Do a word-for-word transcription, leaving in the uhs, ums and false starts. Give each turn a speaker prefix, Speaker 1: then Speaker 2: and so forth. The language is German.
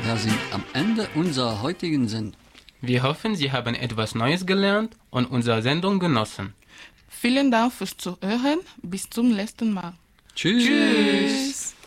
Speaker 1: Wir sind am Ende unserer heutigen Sendung.
Speaker 2: Wir hoffen, Sie haben etwas Neues gelernt und unsere Sendung genossen.
Speaker 3: Vielen Dank fürs Zuhören. Bis zum nächsten Mal.
Speaker 1: Tschüss.
Speaker 3: Tschüss.